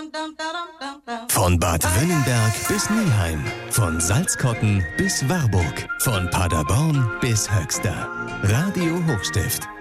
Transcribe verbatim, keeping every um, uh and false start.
Von Bad Wönnenberg bis Nülheim, von Salzkotten bis Warburg, von Paderborn bis Höxter. Radio Hochstift.